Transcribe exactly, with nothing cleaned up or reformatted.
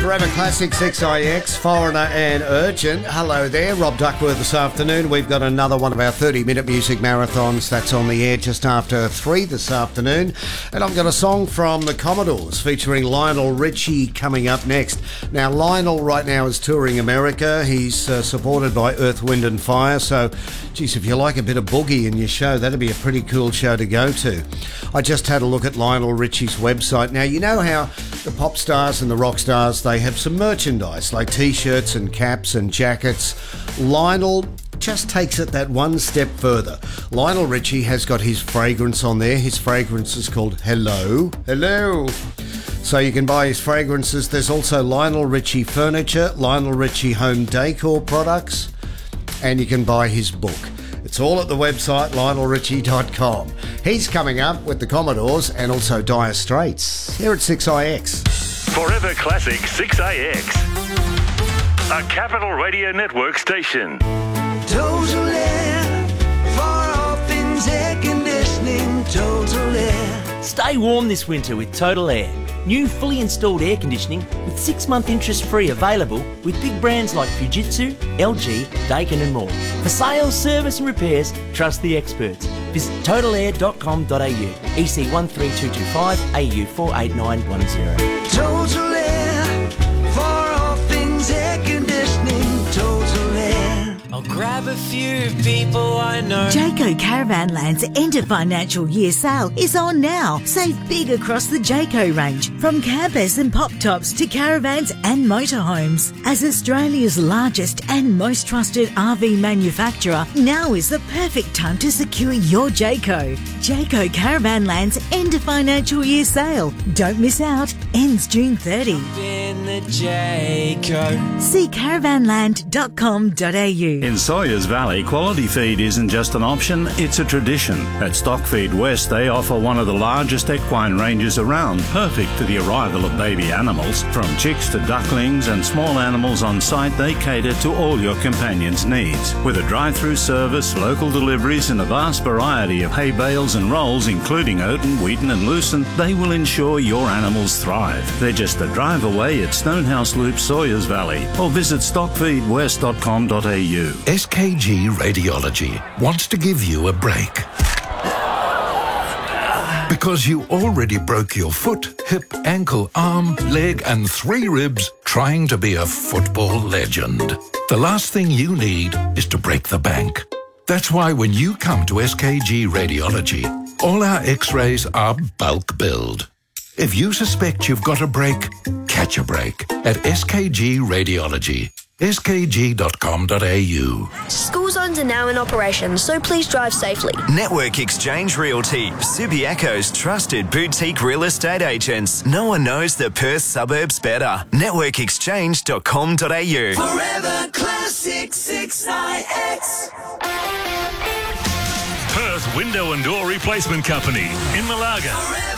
Forever Classics X I X, Foreigner and Urgent. Hello there, Rob Duckworth this afternoon. We've got another one of our thirty-minute music marathons that's on the air just after three this afternoon. And I've got a song from the Commodores featuring Lionel Richie coming up next. Now, Lionel right now is touring America. He's uh, supported by Earth, Wind and Fire. So, geez, if you like a bit of boogie in your show, that'd be a pretty cool show to go to. I just had a look at Lionel Richie's website. Now, you know how the pop stars and the rock stars, they have some merchandise like t-shirts and caps and jackets. Lionel just takes it that one step further. Lionel Richie has got his fragrance on there. His fragrance is called Hello. Hello. So you can buy his fragrances. There's also Lionel Richie furniture, Lionel Richie home decor products, and you can buy his book. It's all at the website lionel richie dot com. He's coming up with the Commodores and also Dire Straits here at six I X. Forever Classic six I X, a Capital Radio Network station. Total Air, for all things air conditioning, Total Air. Stay warm this winter with Total Air. New fully installed air conditioning with six-month interest-free available with big brands like Fujitsu, L G, Daikin and more. For sales, service and repairs, trust the experts. Visit total air dot com dot a u, E C one three two two five, A U four eight nine one zero. Total Air, for all things air conditioning, Total Air. I'll grab a few people I know. Jayco Caravanland's end of financial year sale is on now. Save big across the Jayco range, from campers and pop tops to caravans and motorhomes. As Australia's largest and most trusted R V manufacturer, now is the perfect time to secure your Jayco. Jayco Caravanland's end of financial year sale. Don't miss out. Ends June thirtieth. In the Jayco. See caravanland dot com dot a u. In Sawyers Valley, quality feed isn't just an option, it's a tradition. At Stockfeed West, they offer one of the largest equine ranges around, perfect for the arrival of baby animals. From chicks to ducklings and small animals on site, they cater to all your companion's needs. With a drive-through service, local deliveries and a vast variety of hay bales and rolls, including Oaten, Wheaton and Lucerne, they will ensure your animals thrive. They're just a drive away at Stonehouse Loop, Sawyers Valley, or visit stockfeed west dot com dot a u. S K G Radiology wants to give you a break. Because you already broke your foot, hip, ankle, arm, leg and three ribs trying to be a football legend. The last thing you need is to break the bank. That's why when you come to S K G Radiology, all our x-rays are bulk billed. If you suspect you've got a break, catch a break at S K G Radiology. S K G dot com dot a u. School zones are now in operation, so please drive safely. Network Exchange Realty, Subiaco's trusted boutique real estate agents. No one knows the Perth suburbs better. network exchange dot com dot a u. Forever Classic six I X. Perth Window and Door Replacement Company in Malaga.